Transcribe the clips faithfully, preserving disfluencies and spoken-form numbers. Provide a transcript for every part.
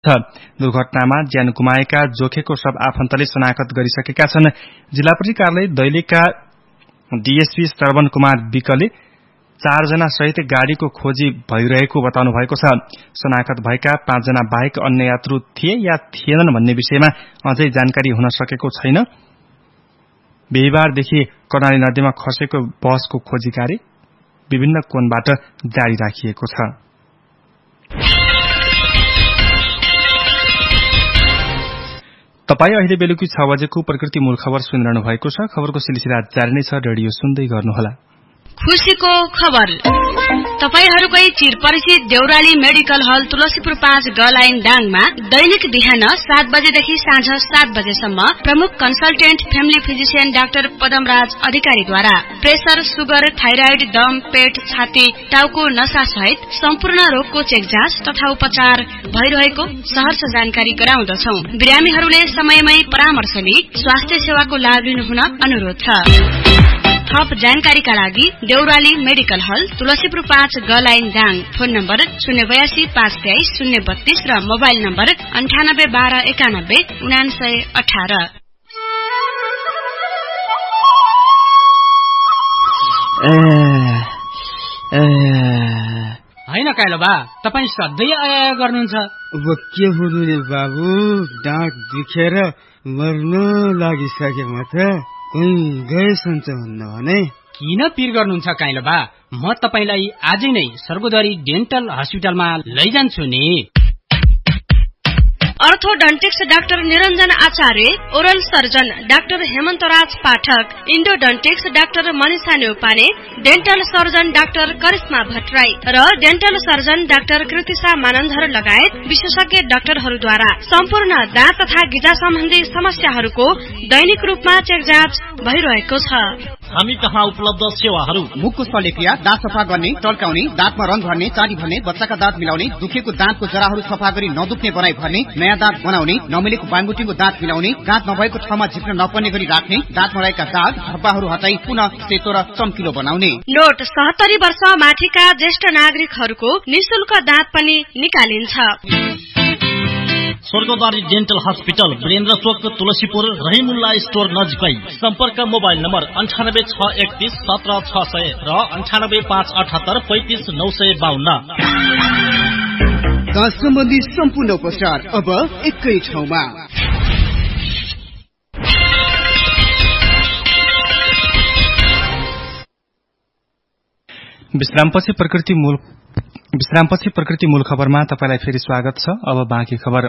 दुर्घटनामा ज्यान गुमाएका जोखेको सब आफन्तले शनाखत गरिसकेका छन्। जिल्ला प्रहरी कार्यालय दैलेखका डीएसपी श्रवण कुमार विकले चारजना सहित गाड़ीको खोजी भइरहेको बताउनु भएको छ। शनाखत भएका पाँचजना बाहेक अन्य यात्रु थिए या थिएनन् भन्ने विषयमा अझै जानकारी हुन सकेको छैन। बिहीबारदेखि कर्णाली नदीमा खसेको बसको खोजी कार्य विभिन्न कोणबाट जारी राखिएको छ। तपाई अहिले बेलुकी छ बजेको प्रकृति मूल खबर सुनिरहनु भएको छ। खबरको सिलसिला जारी नै छ। रेडियो सुन्दै गर्नुहोला। खुशीको खबर तपाईहरुकै चिरपरिचित देउराली मेडिकल हल तुलसीपुर पाँच ग लाइन दाङमा दैनिक बिहान सात बजेदेखि साँझ सात बजेसम्म प्रमुख consultant family physician doctor Padamraj अधिकारीद्वारा प्रेसर, सुगर, थाइराइड, दम, पेट, छाती, टाउको नसा सहित सम्पूर्ण रोगको चेक जाँच तथा उपचार भइरहेको सहर्ष जानकारी गराउँदछौ। बिरामीहरूले समयमै परामर्श लिई स्वास्थ्य सेवाको लाभ लिनुहुन अनुरोध छ। थप जानकारीका लागि देउराली मेडिकल हल तुलसीपुर पाँच ग लाइन दाङ। फोन नम्बर शून्य बयासी पाँच तेइस शून्य बत्तीस र मोबाइल नम्बर अन्ठानब्बे बाह्र एकानब्बे उनासय अठार। होइन काइलो बा, तपाईँ सधैँ आया गर्नुहुन्छ। अब के हुनु रे बाबु, डाँट दुखेर मर्न लागिसके म त। कोही गए सन्च हुन्न भने किन पिर गर्नुहुन्छ काइलो बा? म तपाईलाई आजै नै सर्वोदरी डेन्टल हस्पिटलमा लैजान्छु नि। अर्थोडन्टिक्स डाक्टर निरञ्जन आचार्य, ओरल सर्जन डाक्टर हेमन्तराज पाठक, इन्डोडन्टिक्स doctor Manisha Neupane, dental surgeon doctor Karishma Bhattarai र dental surgeon doctor Kritisha Manandhar लगायत विशेषज्ञ डाक्टरहरूद्वारा सम्पूर्ण दाँत तथा गिजा सम्बन्धी समस्याहरूको दैनिक रूपमा चेक जाँच भइरहेको छ। हामी कहाँ उपलब्ध सेवाहरू: मुखको शल्यक्रिया, दाँत सफा गर्ने, टल्काउने, दाँतमा रंग भर्ने, चाडी भर्ने, बच्चाका दाँत मिलाउने, दुखेको दाँतको जराहरू सफा गरी नदुख्ने बनाई भर्ने, नयाँ दाँत बनाउने, नमिलेको बाङबुटीको दाँत मिलाउने, दाँत नभएको ठाउँमा झिक्न नपर्ने गरी राख्ने, दाँतमा रहेका दाग धब्बाहरू हटाई पुनः सेतो र चम्किलो बनाउने। नोट: सत्तरी वर्ष माथिका ज्येष्ठ नागरिकहरूको निशुल्क दाँत पनि निकालिन्छ। स्वर्गद्वारी डेन्टल हस्पिटल, वीरेन्द्र चोक, तुलसीपुर, रहिमुल्ला स्टोर नजिकै। सम्पर्क मोबाइल नम्बर अन्ठानब्बे छ एकतीस सत्र छ सय र अन्ठानब्बे पाँच अठहत्तर पैंतिस नौ सय बाहन्न। दाँत सम्बन्धी सम्पूर्ण उपचार अब एकै ठाउँमा। विश्रामपछि प्रकृति मूल विश्रामपछि प्रकृति मूल खबरमा तपाईलाई फेरि स्वागत छ। अब बाँकी खबर।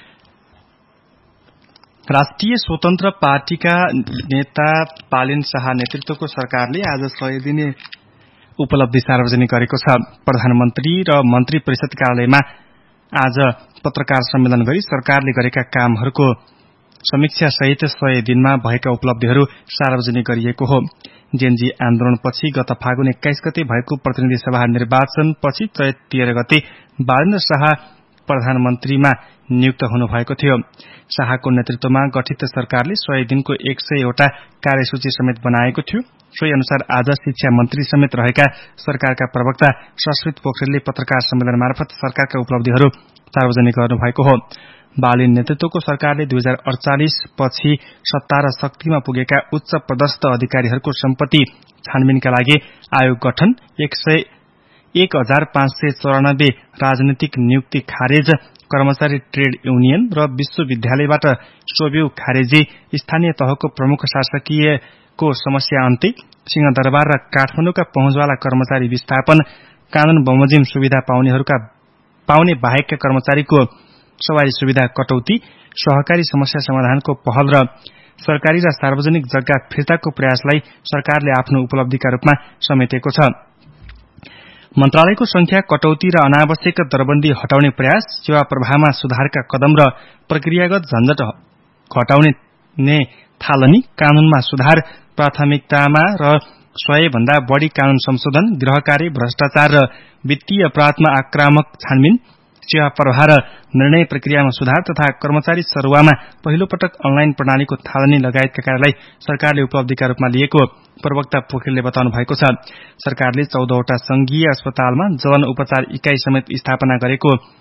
राष्ट्रिय स्वतन्त्र पार्टीका नेता पालिन शाह नेतृत्वको सरकारले आज सय दिने उपलब्धि सार्वजनिक गरेको छ। प्रधानमन्त्री र मन्त्री परिषद कार्यालयमा आज पत्रकार सम्मेलन गरी सरकारले गरेका कामहरूको समीक्षा सहित सय दिनमा भएका उपलब्धिहरू सार्वजनिक गरिएको हो। जेएनजी आन्दोलनपछि गत फागुन एक्काइस गते भएको प्रतिनिधि सभा निर्वाचनपछि चैत तेह्र गते बालेन्द्र शाह प्रधानमन्त्रीमा नियुक्त हुनुभएको थियो। शाहको नेतृत्वमा गठित सरकारले सय दिनको एक सयवटा कार्यसूची समेत बनाएको थियो। सोही अनुसार आज शिक्षा मन्त्री समेत रहेका सरकारका प्रवक्ता सश्रित पोखरेलले पत्रकार सम्मेलन मार्फत सरकारका उपलब्धिहरू सार्वजनिक गर्नुभएको हो। बालिन नेतृत्वको सरकारले दुई हजार अडचालिस पछि सत्ता र शक्तिमा पुगेका उच्च पदस्थ अधिकारीहरूको सम्पत्ति छानबिनका लागि आयोग गठन, एक सय एक हजार पाँच सय चौरानब्बे राजनीतिक नियुक्ति खारेज, कर्मचारी ट्रेड युनियन र विश्वविद्यालयबाट सोब्यू खारेजी, स्थानीय तहको प्रमुख शासकीयको समस्या अन्त्य, सिंहदरबार र काठमाडौँका पहुँचवाला कर्मचारी विस्थापन, कानून बमोजिम सुविधा पाउनेहरूका पाउने बाहेकका कर्मचारीको सवारी सुविधा कटौती, सहकारी समस्या समाधानको पहल र सरकारी र सार्वजनिक जग्गा फिर्ताको प्रयासलाई सरकारले आफ्नो उपलब्धिका रूपमा समेटेको छ। मन्त्रालयको संख्या कटौती र अनावश्यक दरबन्दी हटाउने प्रयास, सेवा प्रवाहमा सुधारका कदम र प्रक्रियागत झन्झट घटाउने थालनी, कानूनमा सुधार, प्राथमिकतामा र सय भन्दा बढ़ी कानून संशोधन, गृह कार्य, भ्रष्टाचार र वित्तीय अपराधमा आक्रामक छानबिन, सेवा प्रवाह र निर्णय प्रक्रियामा सुधार तथा कर्मचारी सरुवामा पहिलो पटक अनलाइन प्रणालीको थालनी लगायतका कार्यलाई सरकारले उपलब्धिका रूपमा लिएको प्रवक्ता पोखरेलले बताउनु भएको छ। सरकारले चौधवटा संघीय अस्पतालमा जन उपचार इकाई समेत स्थापना गरेको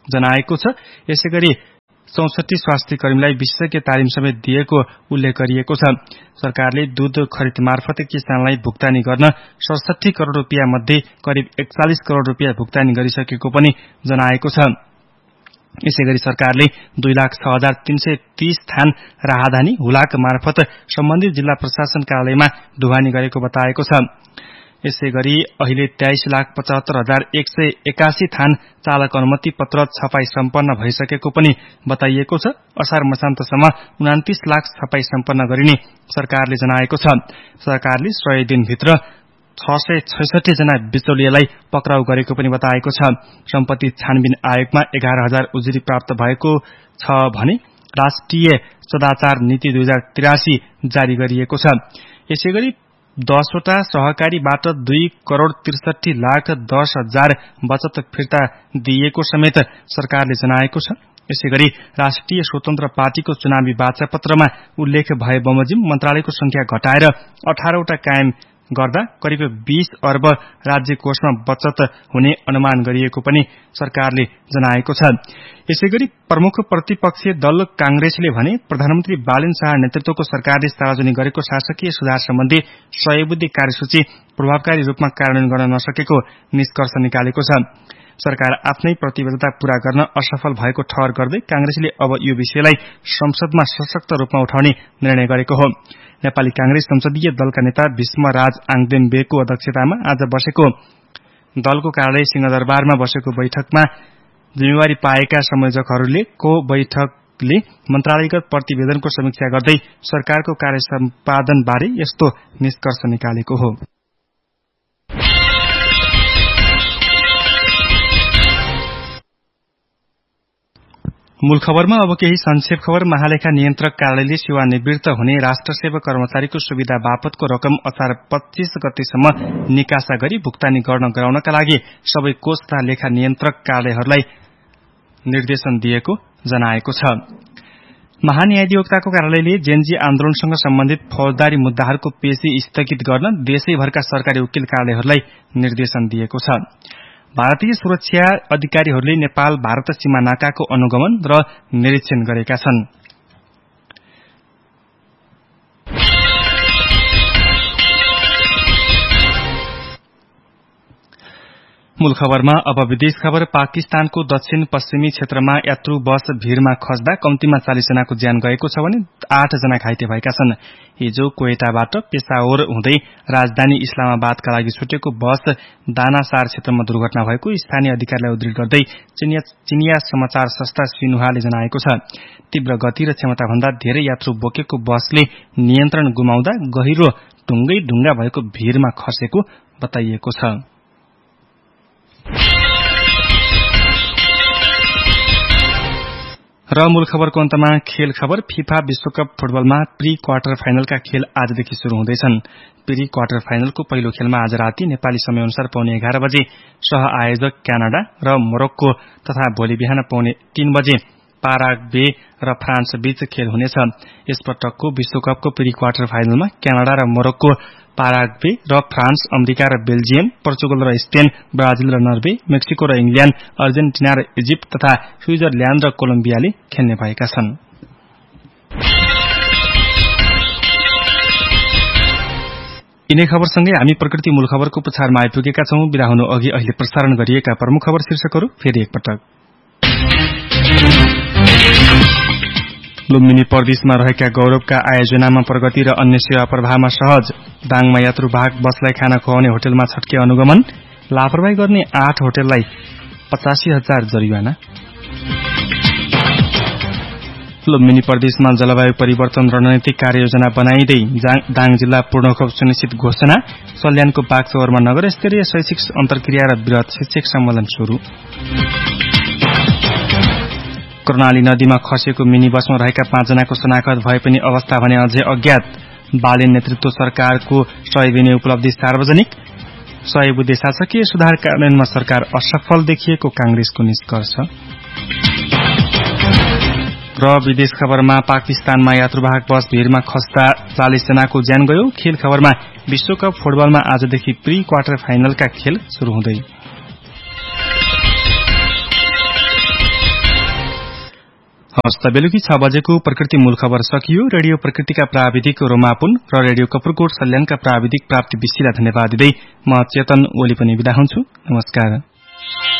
जनाएको छ। यसैगरी चौसठी स्वास्थ्य कर्मीलाई विशेषज्ञ तालिम समेत दिएको उल्लेख गरिएको छ। सरकारले दूध खरिद मार्फत किसानलाई भुक्तानी गर्न सडसठी करोड़ रुपियाँ मध्ये करिब एकचालिस करोड़ रुपियाँ भुक्तानी गरिसकेको पनि जनाएको छ। यसैगरी सरकारले दुई लाख छ हजार तीन सय तीस थान राहदानी हुलाक मार्फत सम्बन्धित जिल्ला प्रशासन कार्यालयमा ढुवानी गरेको बताएको छ। यसैगरी अहिले तेइस लाख पचहत्तर हजार एक सय एकासी थान चालक अनुमति पत्र छपाई सम्पन्न भइसकेको पनि बताइएको छ। असार मसान्तसम्म उनातीस लाख छपाई सम्पन्न गरिने सरकारले जनाएको छ। सरकारले सय दिनभित्र छ सय छैसठी जना बिचौलियालाई पक्राउ गरेको पनि बताएको छ। सम्पत्ति छानबिन आयोगमा एघार हजार उजुरी प्राप्त भएको छ भने राष्ट्रिय सदाचार नीति दुई हजार तिरासी जारी गरिएको छ। यसैगरी दसवटा सहकारीबाट दुई करोड़ त्रिसठी लाख दस हजार बचत फिर्ता दिएको समेत सरकारले जनाएको छ। यसैगरी राष्ट्रिय स्वतन्त्र पार्टीको चुनावी बाचा पत्रमा उल्लेख भए बमोजिम मन्त्रालयको संख्या घटाएर अठारवटा कायम गर्दा करिब बीस अर्ब राज्य कोषमा बचत हुने अनुमान गरिएको पनि सरकारले जनाएको छ। यसैगरी प्रमुख प्रतिपक्षीय दल कांग्रेसले भने प्रधानमन्त्री बालेन शाह नेतृत्वको सरकारले सार्वजनिक गरेको शासकीय सुधार सम्बन्धी सयबुद्धि कार्यसूची प्रभावकारी रूपमा कार्यान्वयन गर्न नसकेको निष्कर्ष निकालेको छ। सरकार आफ्नै प्रतिबद्धता पूरा गर्न असफल भएको ठहर गर्दै कांग्रेसले अब यो विषयलाई संसदमा सशक्त रूपमा उठाउने निर्णय गरेको हो। नेपाली कांग्रेस संसदीय दलका नेता भीष्मराज आङदेमबेको अध्यक्षतामा आज बसेको दलको कार्यालय सिंहदरबारमा बसेको बैठकमा जिम्मेवारी पाएका संयोजकहरूले को बैठकले मन्त्रालयगत प्रतिवेदनको समीक्षा गर्दै सरकारको कार्य सम्पादन बारे यस्तो निष्कर्ष निकालेको हो। मूल खबरमा अब केही संक्षेप खबर। महालेखा नियन्त्रक कार्यालयले सेवानिवृत्त हुने राष्ट्र सेवक कर्मचारीको सुविधा बापतको रकम असार पच्चीस गतेसम्म निकासा गरी भुक्तानी गर्न गराउनका लागि सबै कोष तथा लेखा नियन्त्रक कार्यालयहरूलाई निर्देशन दिएको जनाएको छ। महान्यायाधिवक्ताको कार्यालयले जेनजी आन्दोलनसँग सम्बन्धित फौजदारी मुद्दाहरूको पेशी स्थगित गर्न देशैभरका सरकारी वकिल कार्यालयहरूलाई निर्देशन दिएको छ। भारतीय सुरक्षा अधिकारीहरूले नेपाल भारत सीमा नाकाको अनुगमन र निरीक्षण गरेका छन्। मूल खबरमा अब विदेश खबर। पाकिस्तानको दक्षिण पश्चिमी क्षेत्रमा यात्रु बस भीड़मा खस्दा कम्तीमा चालीस जनाको ज्यान गएको छ भने आठ जना घाइते भएका छन्। हिजो कोएटाबाट पेशावर हुँदै राजधानी इस्लामाबादका लागि छुटेको बस दानासार क्षेत्रमा दुर्घटना भएको स्थानीय अधिकारीलाई उद्धृत गर्दै चिनिया समाचार संस्था सिन्हुवाले जनाएको छ। तीव्र गति र क्षमताभन्दा धेरै यात्रु बोकेको बसले नियन्त्रण गुमाउँदा गहिरो ढुङ्गै ढुङ्गा भएको भीड़मा खसेको बताइएको छ। र मूल खबरको अन्तमा खेल खबर। फिफा विश्वकप फुटबलमा प्री क्वार्टर फाइनलका खेल आजदेखि शुरू हुँदैछन्। प्री क्वार्टर फाइनलको पहिलो खेलमा आज राति नेपाली समयअनुसार पौने एघार बजे सह आयोजक क्यानाडा र मोरक्को तथा भोलि बिहान पौने तीन बजे पाराग्वे र फ्रान्स बीच खेल हुनेछ। यसपटकको विश्वकपको प्री क्वार्टर फाइनलमा क्यानाडा र मोरक्को, पाराग्वे र फ्रान्स, अमेरिका र बेल्जियम, पोर्चुगल र स्पेन, ब्राजिल र नर्वे, मेक्सिको र इंग्ल्याण्ड, अर्जेन्टिना र इजिप्ट तथा स्विजरल्याण्ड र कोलम्बियाले खेल्ने भएका छन्। यिनै खबरसँगै हामी प्रकृति मूल खबरको पुछारमा आइपुगेका छौं। बिदा हुनु अघि अहिले प्रसारण गरिएका प्रमुख खबर शीर्षकहरू फेरि एकपटक। लुम्बिनी प्रदेशमा रहेका गौरवका आयोजनामा प्रगति र अन्य सेवा प्रवाहमा सहज। दाङमा यात्रुवाहक बसलाई खाना खुवाउने होटलमा छट्के अनुगमन। लापरवाही गर्ने आठ होटललाई पचासी हजार जरिवाना। लुम्बिनी प्रदेशमा जलवायु परिवर्तन रणनीतिक कार्ययोजना बनाइँदै दाङ जिल्ला पूर्णखोप सुनिश्चित घोषणा। सल्यानको बागचौरमा नगर स्तरीय शैक्षिक अन्तर्क्रिया र वृहत शिक्षक सम्मेलन शुरू। कर्णाली नदीमा खसेको मिनी बसमा रहेका पाँचजनाको शनाखत भए पनि अवस्था भने अझै अज्ञात। बालेन नेतृत्व सरकारको सय दिने उपलब्धि सार्वजनिक। सय बुद्धे शासकीय सुधार कार्यान्वयनमा सरकार असफल देखिएको कांग्रेसको निष्कर्ष। र विदेश खबरमा पाकिस्तानमा यात्रुवाहक बस भीड़मा खस्दा चालीस जनाको ज्यान गयो। खेल खबरमा विश्वकप फुटबलमा आजदेखि प्री क्वार्टर फाइनलका खेल शुरू हुँदै। हस् त बेलुकी छ बजेको प्रकृति मूल खबर सकियो। रेडियो प्रकृतिका प्राविधिक रोमापुन र रेडियो कपुरकोट सल्यानका प्राविधिक प्राप्ति विशीलाई धन्यवाद दिँदै म चेतन ओली पनि बिदा हुन्छु। नमस्कार।